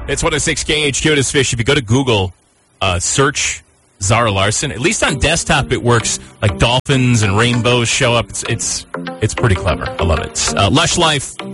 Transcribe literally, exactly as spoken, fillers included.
It's one oh six K H Q. It is Fish. If you go to Google, uh, search Zara Larson. At least on desktop, it works. Like dolphins and rainbows show up. It's it's, it's pretty clever. I love it. Uh, Lush Life.